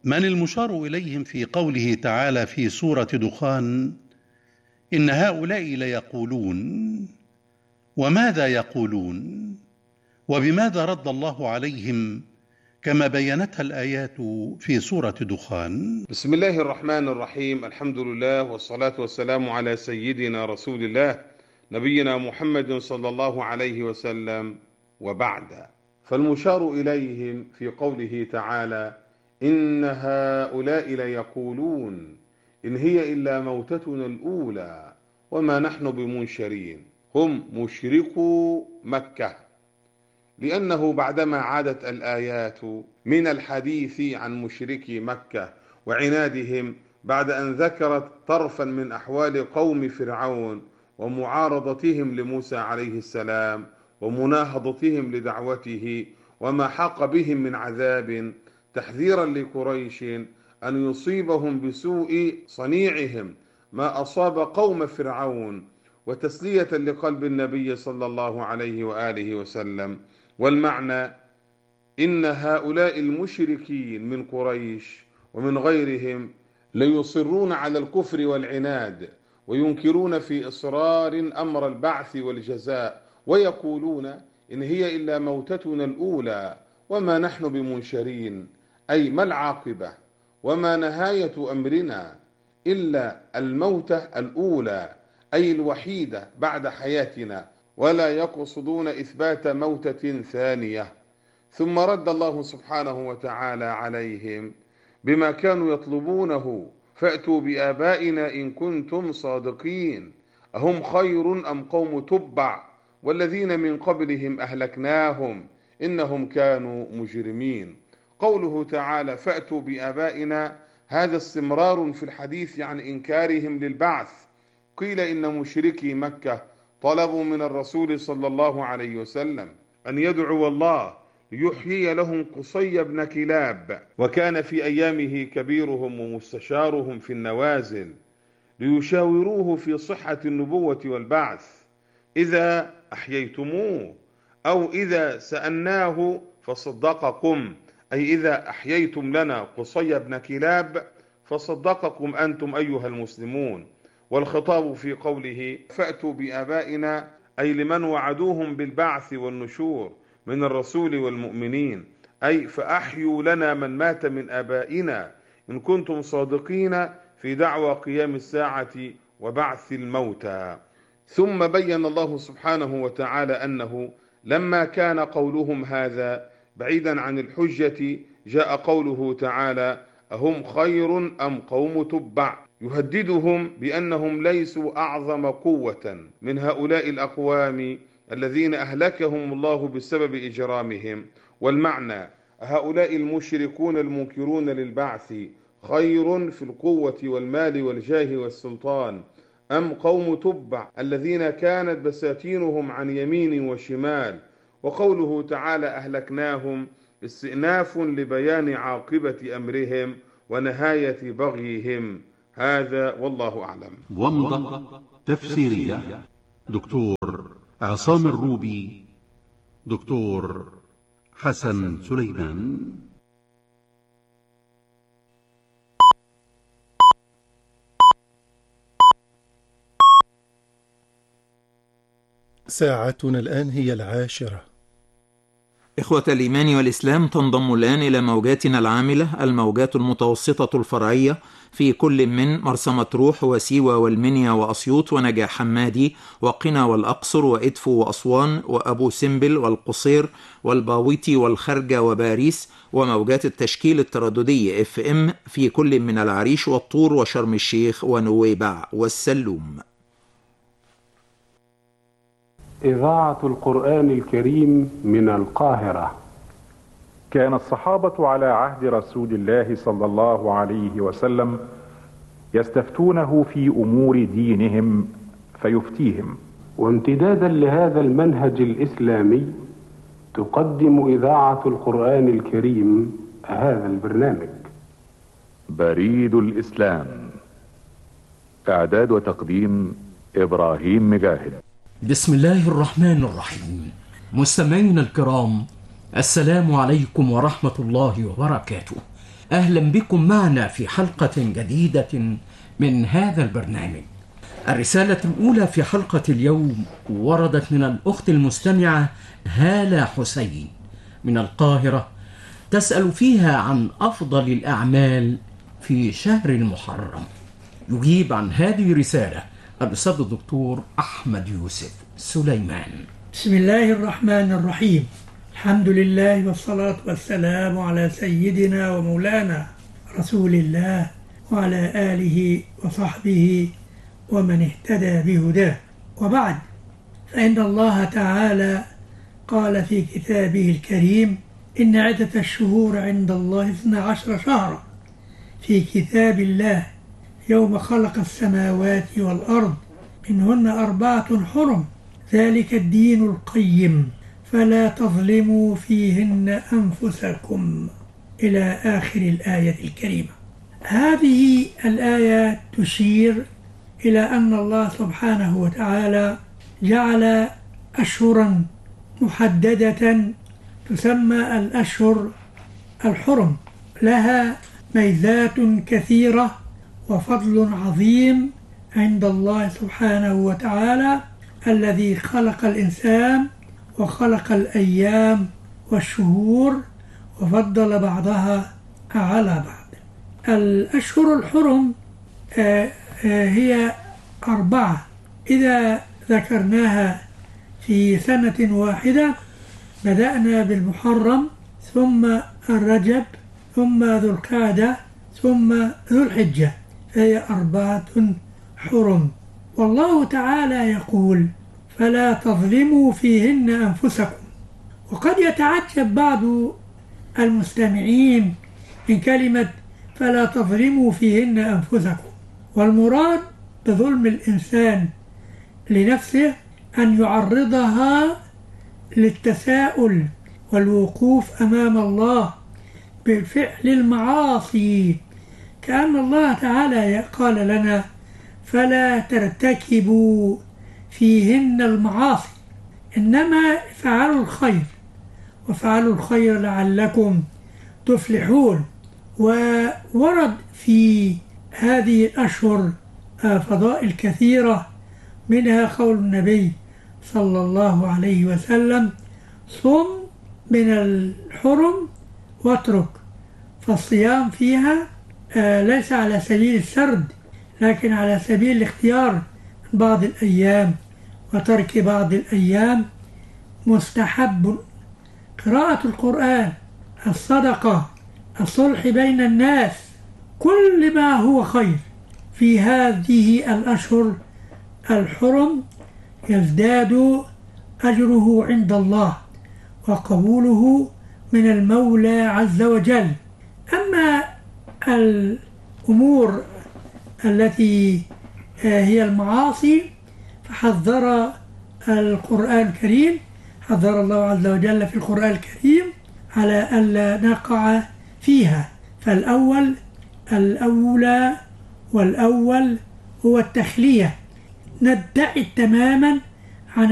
من المشار إليهم في قوله تعالى في سورة دخان: إن هؤلاء ليقولون؟ وماذا يقولون؟ وبماذا رد الله عليهم كما بينتها الآيات في سورة دخان؟ بسم الله الرحمن الرحيم. الحمد لله والصلاة والسلام على سيدنا رسول الله نبينا محمد صلى الله عليه وسلم، وبعد. فالمشار إليهم في قوله تعالى: إن هؤلاء ليقولون إن هي إلا موتتنا الأولى وما نحن بمنشرين، هم مشركو مكة، لأنه بعدما عادت الآيات من الحديث عن مشركي مكة وعنادهم بعد أن ذكرت طرفا من أحوال قوم فرعون ومعارضتهم لموسى عليه السلام ومناهضتهم لدعوته وما حاق بهم من عذاب، تحذيرا لقريش أن يصيبهم بسوء صنيعهم ما أصاب قوم فرعون، وتسلية لقلب النبي صلى الله عليه وآله وسلم. والمعنى: إن هؤلاء المشركين من قريش ومن غيرهم ليصرون على الكفر والعناد، وينكرون في إصرار أمر البعث والجزاء، ويقولون إن هي إلا موتتنا الأولى وما نحن بمنشرين، أي ما العاقبة وما نهاية أمرنا إلا الموتة الأولى، أي الوحيدة بعد حياتنا، ولا يقصدون إثبات موتة ثانية. ثم رد الله سبحانه وتعالى عليهم بما كانوا يطلبونه: فأتوا بآبائنا إن كنتم صادقين، أهم خير أم قوم تبع والذين من قبلهم أهلكناهم إنهم كانوا مجرمين. قوله تعالى فأتوا بآبائنا هذا استمرار في الحديث عن إنكارهم للبعث. قيل إن مشركي مكة طلبوا من الرسول صلى الله عليه وسلم أن يدعو الله ليحيي لهم قصي بن كلاب، وكان في أيامه كبيرهم ومستشارهم في النوازل، ليشاوروه في صحة النبوة والبعث إذا أحييتموه، أو إذا سألناه فصدقكم، أي إذا أحييتم لنا قصي بن كلاب فصدقكم أنتم أيها المسلمون. والخطاب في قوله فأتوا بآبائنا أي لمن وعدوهم بالبعث والنشور من الرسول والمؤمنين، أي فأحيوا لنا من مات من آبائنا إن كنتم صادقين في دعوى قيام الساعة وبعث الموتى. ثم بين الله سبحانه وتعالى أنه لما كان قولهم هذا بعيدا عن الحجة، جاء قوله تعالى أهم خير أم قوم تبع، يهددهم بأنهم ليسوا أعظم قوة من هؤلاء الأقوام الذين أهلكهم الله بسبب إجرامهم. والمعنى: هؤلاء المشركون المنكرون للبعث خير في القوة والمال والجاه والسلطان أم قوم تبع الذين كانت بساتينهم عن يمين وشمال. وقوله تعالى أهلكناهم استئناف لبيان عاقبة أمرهم ونهاية بغيهم. هذا والله أعلم. ومضة تفسيرية دكتور عصام الروبي، دكتور حسن سليمان. ساعتنا الآن هي 10:00. إخوة الإيمان والإسلام، تنضم الآن إلى موجاتنا العاملة الموجات المتوسطة الفرعية في كل من مرسى مطروح وسيوة والمنيا وأسيوط ونجع حمادي وقنا والأقصر وإدفو وأسوان وأبو سمبل والقصير والباويتي والخرجة وباريس، وموجات التشكيل الترددي FM في كل من العريش والطور وشرم الشيخ ونويبع والسلوم. إذاعة القرآن الكريم من القاهرة. كان الصحابة على عهد رسول الله صلى الله عليه وسلم يستفتونه في أمور دينهم فيفتيهم. وامتدادا لهذا المنهج الإسلامي تقدم إذاعة القرآن الكريم هذا البرنامج. بريد الإسلام، إعداد وتقديم إبراهيم مجاهد. بسم الله الرحمن الرحيم. مستمعينا الكرام، السلام عليكم ورحمة الله وبركاته. أهلا بكم معنا في حلقة جديدة من هذا البرنامج. الرسالة الأولى في حلقة اليوم وردت من الأخت المستمعة هالة حسين من القاهرة، تسأل فيها عن أفضل الأعمال في شهر المحرم. يجيب عن هذه الرسالة الأستاذ الدكتور أحمد يوسف سليمان. بسم الله الرحمن الرحيم. الحمد لله والصلاة والسلام على سيدنا ومولانا رسول الله وعلى آله وصحبه ومن اهتدى بهداه، وبعد، فإن الله تعالى قال في كتابه الكريم: إن عدة الشهور عند الله 12 شهرا في كتاب الله يوم خلق السماوات والأرض منهن 4 حرم ذلك الدين القيم فلا تظلموا فيهن أنفسكم، إلى آخر الآية الكريمة. هذه الآية تشير إلى أن الله سبحانه وتعالى جعل أشهرا محددة تسمى الأشهر الحرم، لها ميزات كثيرة وفضل عظيم عند الله سبحانه وتعالى الذي خلق الإنسان وخلق الأيام والشهور وفضل بعضها على بعض. الأشهر الحرم هي 4 إذا ذكرناها في سنة واحدة. بدأنا بالمحرم، ثم الرجب، ثم ذو القعدة، ثم ذو الحجة، فهي 4 حرم. والله تعالى يقول: فلا تظلموا فيهن أنفسكم. وقد يتعجب بعض المستمعين من كلمة فلا تظلموا فيهن أنفسكم، والمراد بظلم الإنسان لنفسه أن يعرضها للتساؤل والوقوف أمام الله بفعل المعاصي، كأن الله تعالى قال لنا: فلا ترتكبوا فيهن المعاصي، إنما فعلوا الخير، وفعلوا الخير لعلكم تفلحون. وورد في هذه الأشهر فضائل كثيرة، منها قول النبي صلى الله عليه وسلم: صم من الحرم واترك. فالصيام فيها ليس على سبيل السرد، لكن على سبيل الاختيار بعض الأيام وترك بعض الأيام. مستحب قراءة القرآن، الصدقة، الصلح بين الناس، كل ما هو خير في هذه الأشهر الحرم يزداد أجره عند الله وقبوله من المولى عز وجل. أما الأمور التي هي المعاصي فحذر القرآن الكريم، حذر الله عز وجل في القرآن الكريم على ألا نقع فيها. الأولى والأول هو التخلية، نبتعد تماما